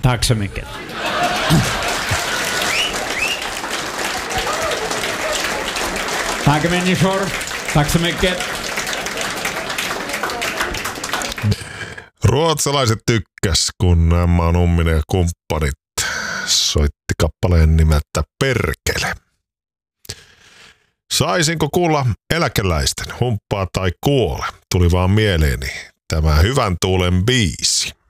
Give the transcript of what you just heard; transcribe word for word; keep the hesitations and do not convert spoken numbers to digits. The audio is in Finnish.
Tack så mycket. Tack människor. Tack så mycket. Ruotsalaiset tykkäs, kun Emma Numminen ja kumppanit soitti kappaleen nimeltä Perkele. Saisinko kuulla eläkeläisten Humppaa tai kuole? Tuli vaan mieleeni tämä Hyvän tuulen biisi.